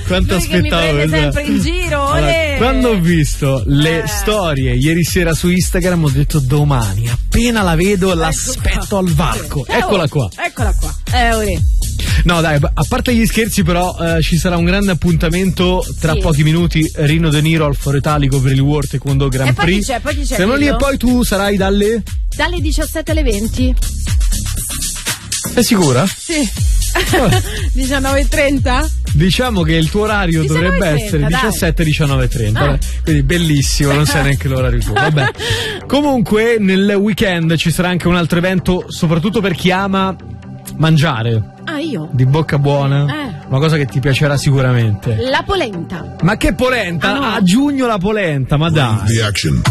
Quanto aspettavo. Che mi prende sempre in giro. Allora, quando ho visto le storie ieri sera su Instagram ho detto domani, appena la vedo, l'aspetto al varco. Eccola qua. Eccola qua. No dai, a parte gli scherzi però ci sarà un grande appuntamento tra pochi minuti. Rino De Niro al Foro Italico per il World Taekwondo Grand Prix. Poi chi c'è? Siamo lì e poi tu sarai dalle 17 alle 20. Sei sicura? Sì. 19:30? Diciamo che il tuo orario dovrebbe essere 17-19:30. Quindi bellissimo, non sai neanche l'orario tuo. Vabbè. Comunque nel weekend ci sarà anche un altro evento, soprattutto per chi ama mangiare. Io? Di bocca buona. Una cosa che ti piacerà sicuramente. La polenta. Ma che polenta? A giugno la polenta, ma dai.